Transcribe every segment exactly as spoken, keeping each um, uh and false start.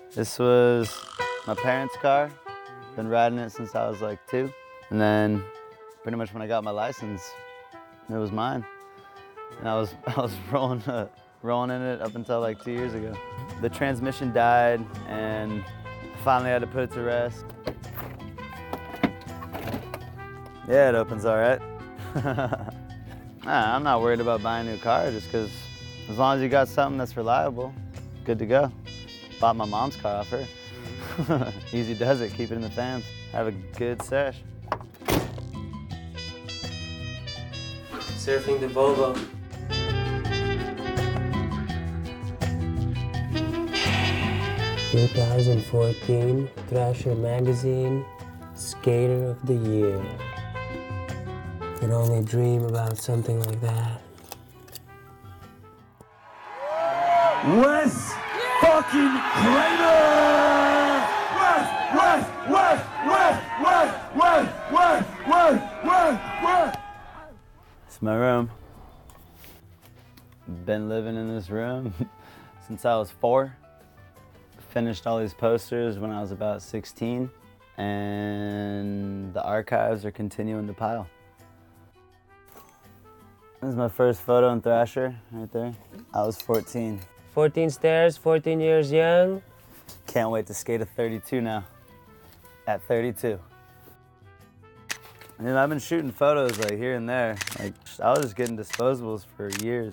This was my parents' car. Been riding it since I was like two. And then pretty much when I got my license, it was mine. And I was, I was rolling, uh, rolling in it up until like two years ago. The transmission died and I finally had to put it to rest. Yeah, it opens all right. Nah, I'm not worried about buying a new car just because as long as you got something that's reliable, good to go. Bought my mom's car off her. Easy does it, keep it in the fans. Have a good sesh. Surfing the Volvo. twenty fourteen Thrasher Magazine Skater of the Year. Could only dream about something like that. Wes fucking Crater! Wes, Wes, Wes, Wes, Wes, Wes, Wes, Wes, Wes, Wes. It's my room. Been living in this room since I was four. Finished all these posters when I was about sixteen, and the archives are continuing to pile. This is my first photo in Thrasher, right there. I was fourteen. fourteen stairs, fourteen years young. Can't wait to skate a thirty-two now, at thirty-two. And then I've been shooting photos like here and there. Like I was just getting disposables for years.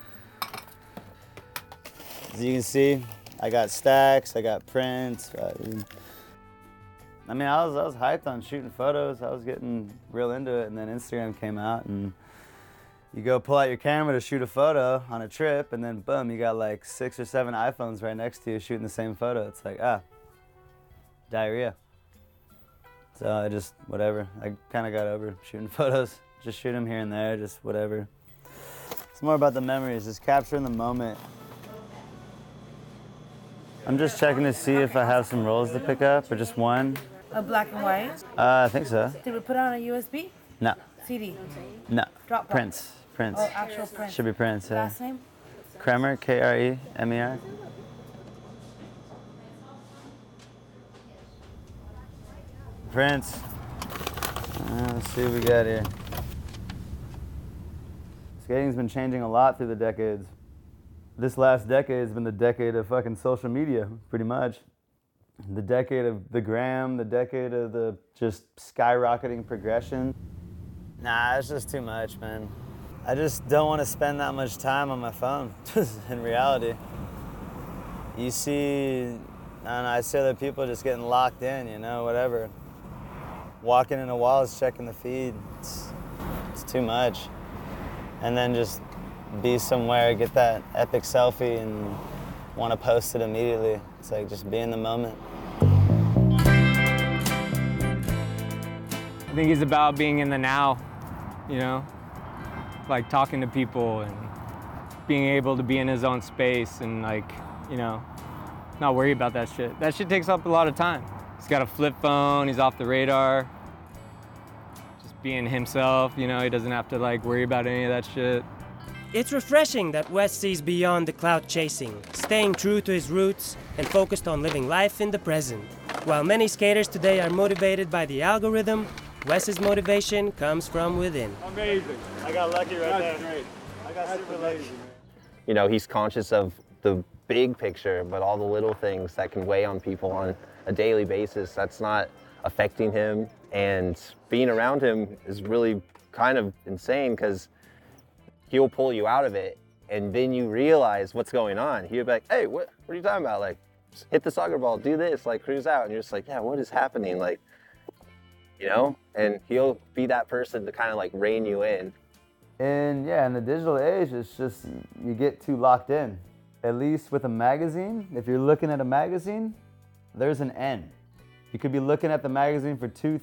As you can see, I got stacks, I got prints. I mean, I was, I was hyped on shooting photos. I was getting real into it, and then Instagram came out, and you go pull out your camera to shoot a photo on a trip, and then boom, you got like six or seven iPhones right next to you shooting the same photo. It's like, ah, diarrhea. So I just, whatever. I kind of got over shooting photos. Just shoot them here and there, just whatever. It's more about the memories, just capturing the moment. I'm just checking to see if I have some rolls to pick up, or just one. A black and white? Uh, I think so. Did we put it on a U S B? No. C D? No. Dropbox? Prince. Prince. Oh, actual Prince. Should be Prince, yeah. Last name? Kremer, K R E M E R. Prince. Uh, let's see what we got here. Skating's been changing a lot through the decades. This last decade has been the decade of fucking social media, pretty much. The decade of the gram, the decade of the just skyrocketing progression. Nah, it's just too much, man. I just don't want to spend that much time on my phone, in reality. You see, I don't know, I see other people just getting locked in, you know, whatever. Walking into walls, checking the feed, it's, it's too much. And then just be somewhere, get that epic selfie and want to post it immediately. It's like just be in the moment. I think it's about being in the now, you know? Like talking to people and being able to be in his own space and like, you know, not worry about that shit. That shit takes up a lot of time. He's got a flip phone, he's off the radar. Just being himself, you know, he doesn't have to like worry about any of that shit. It's refreshing that Wes sees beyond the clout chasing, staying true to his roots and focused on living life in the present. While many skaters today are motivated by the algorithm, Wes's motivation comes from within. Amazing. I got lucky right That's there. great. I got That's super amazing. lucky. You know, he's conscious of the big picture, but all the little things that can weigh on people on a daily basis, that's not affecting him. And being around him is really kind of insane because he'll pull you out of it and then you realize what's going on. He'll be like, hey, what, what are you talking about? Like, hit the soccer ball, do this, like cruise out. And you're just like, yeah, what is happening? Like, you know? And he'll be that person to kind of like rein you in. And yeah, in the digital age, it's just, you get too locked in. At least with a magazine, if you're looking at a magazine, there's an end. You could be looking at the magazine for two,